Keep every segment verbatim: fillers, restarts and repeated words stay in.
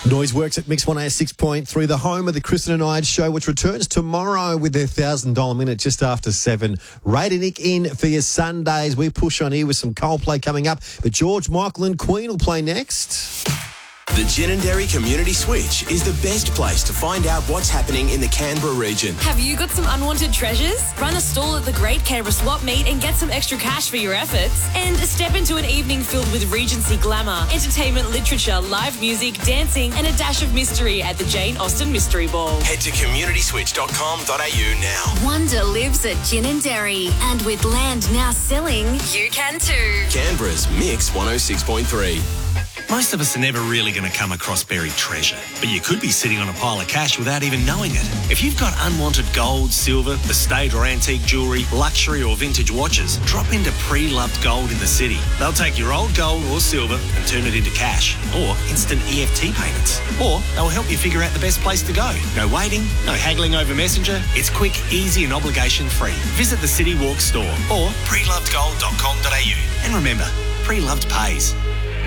Noise Works at Mix one oh six point three, the home of the Kristen and Ide show, which returns tomorrow with their one thousand dollars minute just after seven. Ray and Nick in for your Sundays. We push on here with some Coldplay coming up, but George Michael and Queen will play next. The Ginninderry Community Switch is the best place to find out what's happening in the Canberra region. Have you got some unwanted treasures? Run a stall at the Great Canberra Swap Meet and get some extra cash for your efforts. And step into an evening filled with Regency glamour, entertainment, literature, live music, dancing and a dash of mystery at the Jane Austen Mystery Ball. Head to community switch dot com dot a u now. Wonder lives at Ginninderry, and with land now selling, you can too. Canberra's Mix one oh six point three. Most of us are never really going to come across buried treasure, but you could be sitting on a pile of cash without even knowing it. If you've got unwanted gold, silver, estate or antique jewellery, luxury or vintage watches, drop into Pre-Loved Gold in the city. They'll take your old gold or silver and turn it into cash or instant E F T payments. Or they'll help you figure out the best place to go. No waiting, no haggling over Messenger. It's quick, easy and obligation free. Visit the City Walk store or pre loved gold dot com dot a u. And remember, Pre-Loved pays.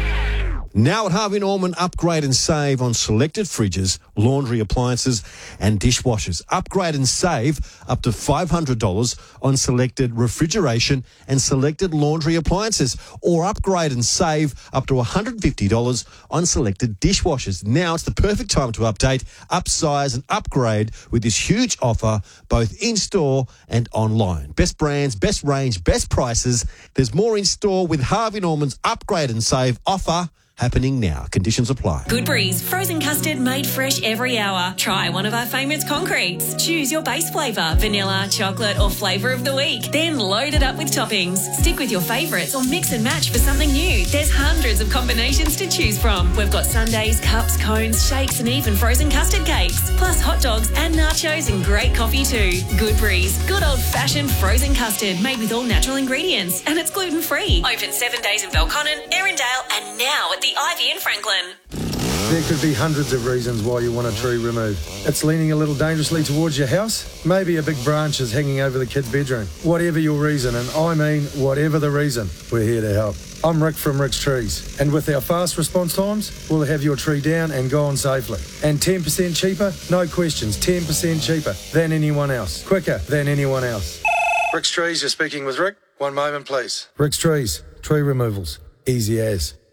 Now at Harvey Norman, upgrade and save on selected fridges, laundry appliances and dishwashers. Upgrade and save up to five hundred dollars on selected refrigeration and selected laundry appliances. Or upgrade and save up to one hundred fifty dollars on selected dishwashers. Now it's the perfect time to update, upsize and upgrade with this huge offer, both in-store and online. Best brands, best range, best prices. There's more in-store with Harvey Norman's upgrade and save offer happening now. Conditions apply. Good Breeze, frozen custard made fresh every hour. Try one of our favourite concretes. Choose your base flavour, vanilla, chocolate or flavour of the week. Then load it up with toppings. Stick with your favourites or mix and match for something new. There's hundreds of combinations to choose from. We've got sundaes, cups, cones, shakes and even frozen custard cakes. Plus hot dogs and nachos and great coffee too. Good Breeze, good old-fashioned frozen custard made with all natural ingredients. And it's gluten-free. Open seven days in Belconnen, Erindale and now at the Ivy in Franklin. There could be hundreds of reasons why you want a tree removed. It's leaning a little dangerously towards your house. Maybe a big branch is hanging over the kid's bedroom. Whatever your reason, and I mean whatever the reason, we're here to help. I'm Rick from Rick's Trees, and with our fast response times, we'll have your tree down and gone safely. And ten percent cheaper? No questions, ten percent cheaper than anyone else. Quicker than anyone else. Rick's Trees, you're speaking with Rick. One moment, please. Rick's Trees, tree removals. Easy as.